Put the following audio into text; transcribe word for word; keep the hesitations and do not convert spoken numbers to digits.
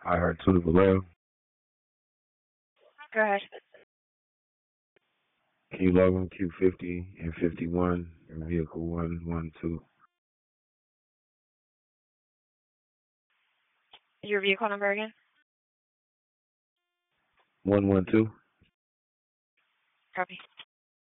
I heard two below. Go ahead. Can you log on Q fifty and fifty-one and vehicle one one two? Your vehicle number again? one one two. Copy.